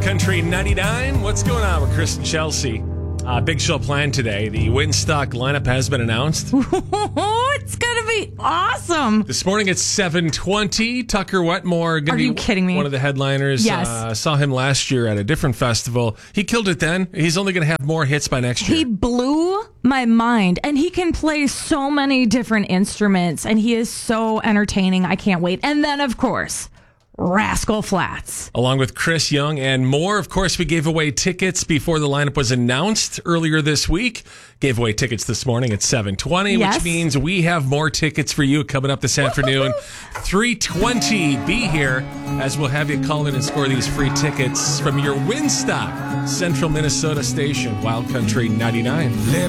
Country 99. What's going on with Chris and Chelsea? Big show planned today. The Winstock lineup has been announced. It's going to be awesome. This morning at 7:20, Tucker Wetmore. Are you kidding me? One of the headliners. Yes. Saw him last year at a different festival. He killed it then. He's only going to have more hits by next year. He blew my mind, and he can play so many different instruments, and he is so entertaining. I can't wait. And then, of course, Rascal Flatts. Along with Chris Young and more. Of course, we gave away tickets before the lineup was announced earlier this week. Gave away tickets this morning at 7:20, Yes. which means we have more tickets for you coming up this afternoon. 3:20, be here as we'll have you call in and score these free tickets from your Winstock Central Minnesota station, Wild Country 99.